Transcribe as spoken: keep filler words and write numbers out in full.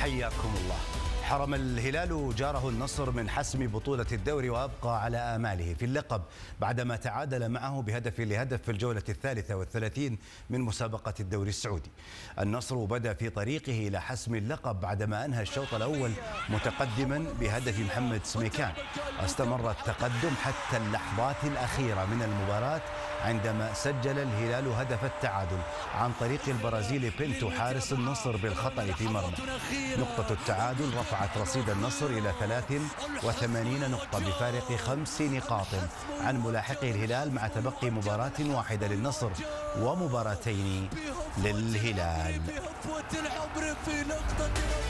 حياكم الله. حرم الهلال جاره النصر من حسم بطولة الدوري وأبقى على آماله في اللقب بعدما تعادل معه بهدف لهدف في الجولة الثالثة والثلاثين من مسابقة الدوري السعودي. النصر بدأ في طريقه إلى حسم اللقب بعدما أنهى الشوط الأول متقدما بهدف محمد سميكان. استمر التقدم حتى اللحظات الأخيرة من المباراة عندما سجل الهلال هدف التعادل عن طريق البرازيلي بينتو حارس النصر بالخطأ في مرمى. نقطة التعادل رفعت رصيد النصر إلى ثلاث وثمانين نقطة بفارق خمس نقاط عن ملاحقه الهلال، مع تبقي مباراة واحدة للنصر ومباراتين للهلال.